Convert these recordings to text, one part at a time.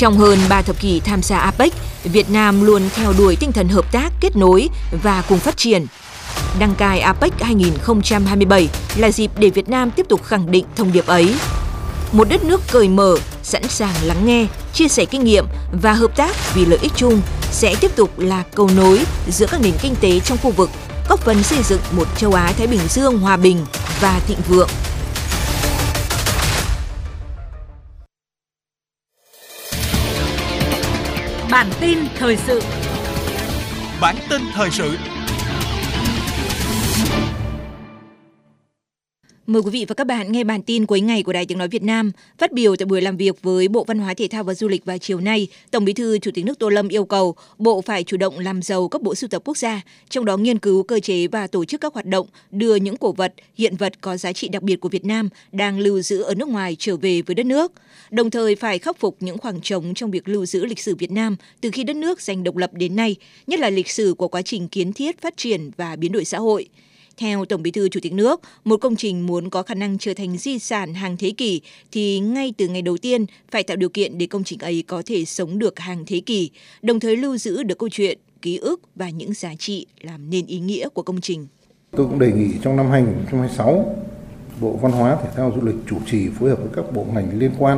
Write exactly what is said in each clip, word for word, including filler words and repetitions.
Trong hơn ba thập kỷ tham gia a pếch, Việt Nam luôn theo đuổi tinh thần hợp tác, kết nối và cùng phát triển. Đăng cai a pếch hai không hai bảy là dịp để Việt Nam tiếp tục khẳng định thông điệp ấy. Một đất nước cởi mở, sẵn sàng lắng nghe, chia sẻ kinh nghiệm và hợp tác vì lợi ích chung sẽ tiếp tục là cầu nối giữa các nền kinh tế trong khu vực, góp phần xây dựng một châu Á-Thái Bình Dương hòa bình và thịnh vượng. Bản tin thời sự. Bản tin thời sự. Mời quý vị và các bạn nghe bản tin cuối ngày của Đài Tiếng nói Việt Nam. Phát biểu tại buổi làm việc với Bộ Văn hóa Thể thao và Du lịch vào chiều nay, Tổng Bí thư Chủ tịch nước Tô Lâm yêu cầu Bộ phải chủ động làm giàu các bộ sưu tập quốc gia, trong đó nghiên cứu cơ chế và tổ chức các hoạt động đưa những cổ vật, hiện vật có giá trị đặc biệt của Việt Nam đang lưu giữ ở nước ngoài trở về với đất nước. Đồng thời phải khắc phục những khoảng trống trong việc lưu giữ lịch sử Việt Nam từ khi đất nước giành độc lập đến nay, nhất là lịch sử của quá trình kiến thiết, phát triển và biến đổi xã hội. Theo Tổng Bí thư Chủ tịch nước, một công trình muốn có khả năng trở thành di sản hàng thế kỷ thì ngay từ ngày đầu tiên phải tạo điều kiện để công trình ấy có thể sống được hàng thế kỷ, đồng thời lưu giữ được câu chuyện, ký ức và những giá trị làm nên ý nghĩa của công trình. Tôi cũng đề nghị trong năm hai không hai sáu, Bộ Văn hóa Thể thao Du lịch chủ trì phối hợp với các bộ ngành liên quan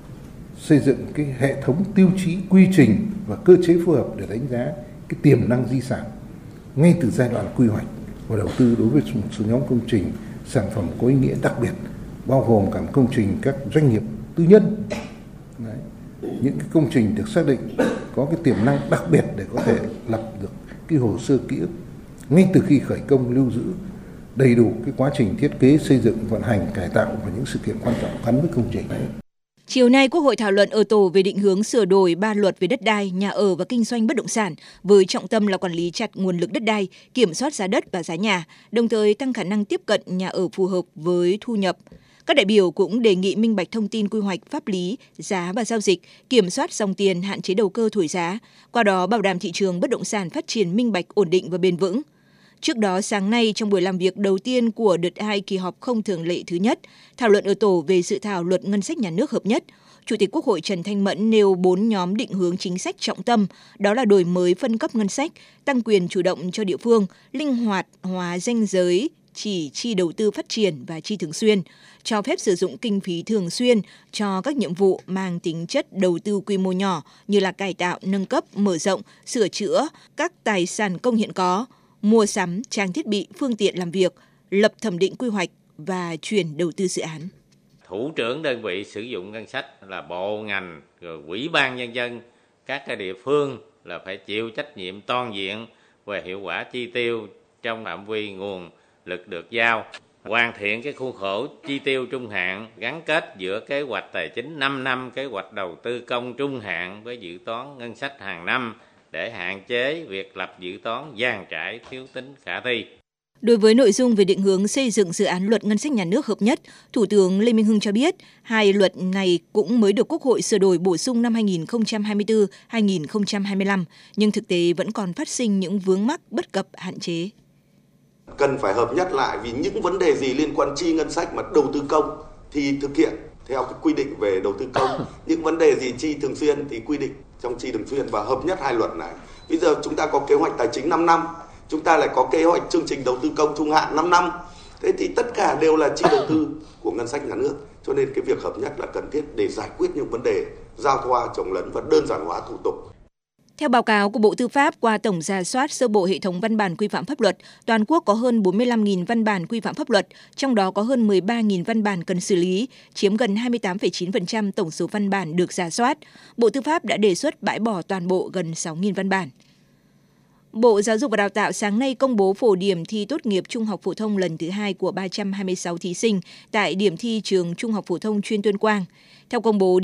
xây dựng cái hệ thống tiêu chí, quy trình và cơ chế phù hợp để đánh giá cái tiềm năng di sản ngay từ giai đoạn quy hoạch và đầu tư đối với một số nhóm công trình, sản phẩm có ý nghĩa đặc biệt, bao gồm cả công trình các doanh nghiệp tư nhân. Đấy. Những cái công trình được xác định có cái tiềm năng đặc biệt để có thể lập được cái hồ sơ ký ức ngay từ khi khởi công, lưu giữ đầy đủ cái quá trình thiết kế, xây dựng, vận hành, cải tạo và những sự kiện quan trọng gắn với công trình đấy. Chiều nay, Quốc hội thảo luận ở tổ về định hướng sửa đổi ba luật về đất đai, nhà ở và kinh doanh bất động sản, với trọng tâm là quản lý chặt nguồn lực đất đai, kiểm soát giá đất và giá nhà, đồng thời tăng khả năng tiếp cận nhà ở phù hợp với thu nhập. Các đại biểu cũng đề nghị minh bạch thông tin quy hoạch, pháp lý, giá và giao dịch, kiểm soát dòng tiền, hạn chế đầu cơ thổi giá, qua đó bảo đảm thị trường bất động sản phát triển minh bạch, ổn định và bền vững. Trước đó, sáng nay, trong buổi làm việc đầu tiên của đợt hai kỳ họp không thường lệ thứ nhất, thảo luận ở tổ về dự thảo luật ngân sách nhà nước hợp nhất, Chủ tịch Quốc hội Trần Thanh Mẫn nêu bốn nhóm định hướng chính sách trọng tâm, đó là đổi mới phân cấp ngân sách, tăng quyền chủ động cho địa phương, linh hoạt hóa ranh giới chỉ chi đầu tư phát triển và chi thường xuyên, cho phép sử dụng kinh phí thường xuyên cho các nhiệm vụ mang tính chất đầu tư quy mô nhỏ như là cải tạo, nâng cấp, mở rộng, sửa chữa các tài sản công hiện có, mua sắm, trang thiết bị, phương tiện làm việc, lập thẩm định quy hoạch và chuyển đầu tư dự án. Thủ trưởng đơn vị sử dụng ngân sách là bộ ngành, rồi ủy ban nhân dân, các cái địa phương là phải chịu trách nhiệm toàn diện về hiệu quả chi tiêu trong phạm vi nguồn lực được giao. Hoàn thiện cái khuôn khổ chi tiêu trung hạn gắn kết giữa kế hoạch tài chính năm năm, kế hoạch đầu tư công trung hạn với dự toán ngân sách hàng năm để hạn chế việc lập dự toán dàn trải thiếu tính khả thi. Đối với nội dung về định hướng xây dựng dự án luật ngân sách nhà nước hợp nhất, Thủ tướng Lê Minh Hưng cho biết hai luật này cũng mới được Quốc hội sửa đổi bổ sung năm hai không hai tư đến hai không hai lăm, nhưng thực tế vẫn còn phát sinh những vướng mắc, bất cập, hạn chế. Cần phải hợp nhất lại vì những vấn đề gì liên quan chi ngân sách mà đầu tư công thì thực hiện theo cái quy định về đầu tư công, những vấn đề gì chi thường xuyên thì quy định trong chi thường xuyên và hợp nhất hai luật này. Bây giờ chúng ta có kế hoạch tài chính năm năm, chúng ta lại có kế hoạch chương trình đầu tư công trung hạn năm năm. Thế thì tất cả đều là chi đầu tư của ngân sách nhà nước. Cho nên cái việc hợp nhất là cần thiết để giải quyết những vấn đề giao thoa, chồng lấn và đơn giản hóa thủ tục. Theo báo cáo của Bộ Tư pháp, qua tổng rà soát sơ bộ hệ thống văn bản quy phạm pháp luật, toàn quốc có hơn bốn mươi lăm nghìn văn bản quy phạm pháp luật, trong đó có hơn mười ba nghìn văn bản cần xử lý, chiếm gần hai mươi tám phẩy chín phần trăm tổng số văn bản được rà soát. Bộ Tư pháp đã đề xuất bãi bỏ toàn bộ gần sáu nghìn văn bản. Bộ Giáo dục và Đào tạo sáng nay công bố phổ điểm thi tốt nghiệp trung học phổ thông lần thứ hai của ba trăm hai mươi sáu thí sinh tại điểm thi trường Trung học phổ thông chuyên Tuyên Quang. Theo công bố,